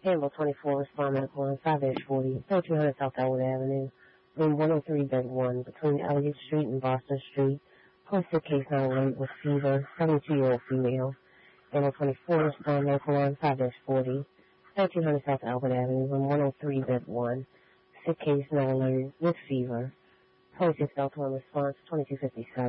Handle 24, respond medical line 5-40, 1300 South Elwood Avenue, room 103, bed 1, between Elliott Street and Boston Street. Posted case now alert with fever, 72-year-old female. Handle 24, respond medical line 5-40, 1300 South Elwood Avenue, room 103, bed 1. Sick case now alert with fever. Posted Delta response 2257.